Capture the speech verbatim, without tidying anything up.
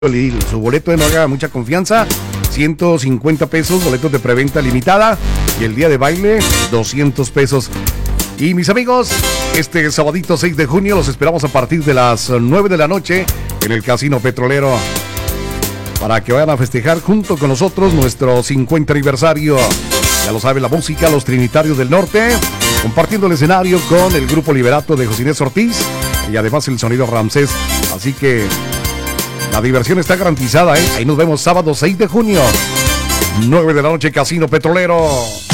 y su boleto de no haga mucha confianza, ciento cincuenta pesos, boletos de preventa limitada, y el día de baile, doscientos pesos. Y mis amigos, este sabadito seis de junio los esperamos a partir de las nueve de la noche en el Casino Petrolero, para que vayan a festejar junto con nosotros nuestro cincuenta aniversario. Ya lo sabe, la música, los Trinitarios del Norte, compartiendo el escenario con el Grupo Liberato de José Inés Ortiz y además el sonido Ramsés. Así que la diversión está garantizada, ¿eh? Ahí nos vemos sábado seis de junio, nueve de la noche, Casino Petrolero.